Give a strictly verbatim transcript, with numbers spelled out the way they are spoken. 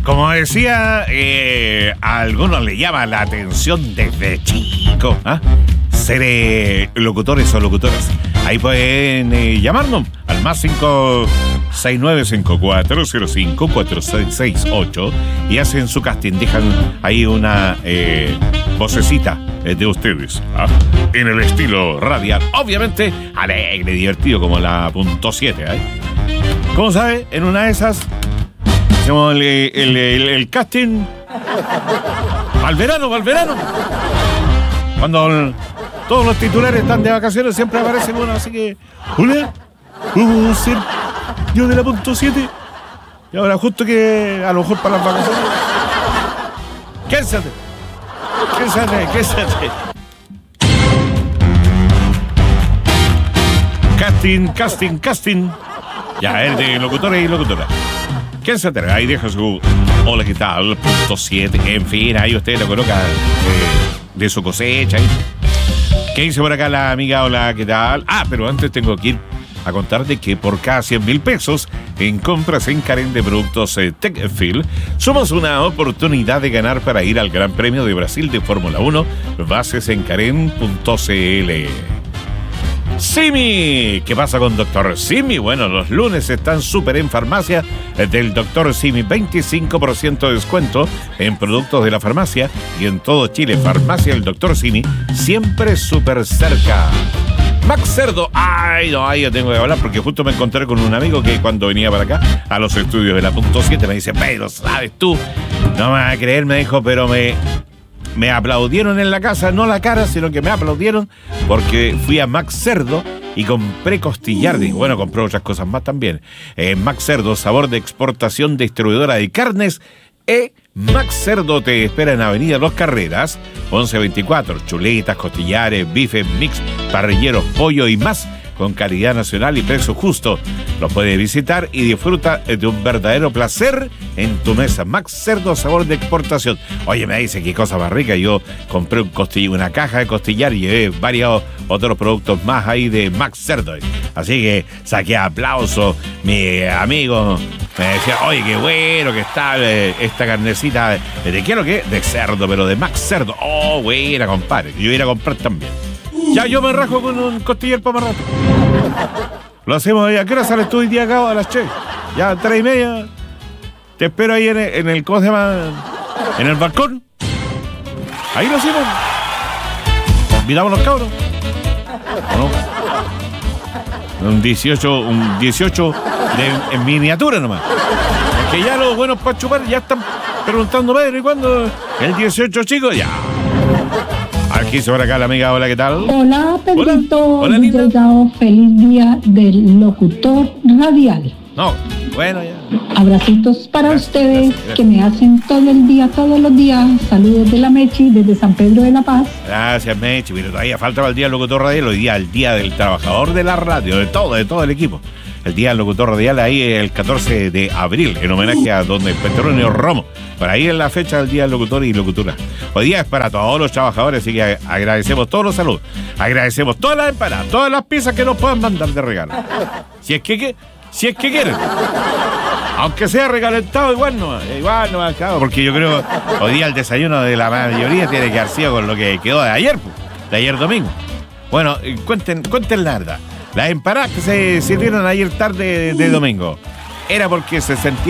Como decía, eh, a algunos le llama la atención desde chico, ¿ah? Ser eh, locutores o locutoras. Ahí pueden eh, llamarnos al más cinco seis nueve cinco cuatro cero cinco cuatro seis seis ocho y hacen su casting. Dejan ahí una eh, vocecita eh, de ustedes, ¿ah? En el estilo radial. Obviamente alegre, divertido, como la punto siete. ¿eh? ¿Cómo sabe? En una de esas hacemos el, el, el, el casting al verano, al verano. Cuando el, todos los titulares están de vacaciones, siempre aparece uno, así que... Hola, ¿puedo ser yo de la punto siete? Y ahora justo que a lo mejor para las vacaciones... ¡Quénsate! ¡Quénsate, quénsate! Casting, casting, casting. Ya, es de locutores y locutoras. ¿Quién se atreve? Ahí deja su hola, ¿qué tal? Punto siete. En fin, ahí usted lo coloca eh, de su cosecha. ¿eh? ¿Qué dice por acá la amiga? Hola, ¿qué tal? Ah, pero antes tengo que ir a contarte que por cada cien mil pesos en compras en Karen de productos eh, Techfield, somos una oportunidad de ganar para ir al Gran Premio de Brasil de Fórmula uno. Bases en karen punto c l. Simi, ¿qué pasa con doctor Simi? Bueno, los lunes están súper en farmacia del doctor Simi, veinticinco por ciento de descuento en productos de la farmacia y en todo Chile. Farmacia del doctor Simi, siempre súper cerca. Max Cerdo, ay no, ahí yo tengo que hablar porque justo me encontré con un amigo que cuando venía para acá a los estudios de la punto siete me dice, pero sabes tú, no me vas a creer, me dijo, pero me... Me aplaudieron en la casa, no la cara, sino que me aplaudieron porque fui a Max Cerdo y compré costillar. Y bueno, compré otras cosas más también. Eh, Max Cerdo, sabor de exportación, distribuidora de carnes. E Max Cerdo te espera en Avenida Los Carreras, once veinticuatro. Chuletas, costillares, bifes, mix, parrilleros, pollo y más. Con calidad nacional y precio justo. Lo puedes visitar y disfruta de un verdadero placer en tu mesa. Max Cerdo, sabor de exportación. Oye, me dice qué cosa más rica. Yo compré un costillar, una caja de costillar y llevé varios otros productos más ahí de Max Cerdo. Así que saqué aplausos. Mi amigo me decía, oye, qué bueno que está eh, esta carnecita. ¿De qué lo que? De cerdo, pero de Max Cerdo. Oh, buena, compadre. Yo iba a comprar también. Ya yo me rajo con un costillar para más rato. Lo hacemos ahí. ¿A qué hora sales tú hoy día acá? A las tres. Ya, tres y media. Te espero ahí en el, en el, ¿cómo se llama? En el balcón. Ahí lo hacemos. Miramos los cabros. ¿O no? Un dieciocho, un dieciocho de, en miniatura nomás. Es que ya los buenos para chupar ya están preguntando, Pedro, ¿y cuándo? El dieciocho, chicos, ya. Aquí sobre acá la amiga, hola, ¿qué tal? Hola, Pedrito. Hola, hola, linda. Feliz día del locutor radial. No, bueno, ya. Abracitos para Gracias, ustedes gracias, gracias. que me hacen todo el día, todos los días. Saludos de la Mechi desde San Pedro de la Paz. Gracias, Mechi. Pero todavía faltaba el día del locutor radial, hoy día el día del trabajador de la radio, de todo, de todo el equipo. El día del locutor radial ahí el catorce de abril, en homenaje a don Petronio Romo. Por ahí es la fecha del día del locutor y locutora. Hoy día es para todos los trabajadores, así que agradecemos todos los saludos. Agradecemos todas las empanadas, todas las pizzas que nos puedan mandar de regalo. Si es que, que si es que quieren. Aunque sea recalentado, igual no, igual no acabo, porque yo creo hoy día el desayuno de la mayoría tiene que haber sido con lo que quedó de ayer, de ayer domingo. Bueno, cuenten, cuenten la verdad. Las empanadas que se sirvieron ayer tarde de domingo, ¿era porque se sentía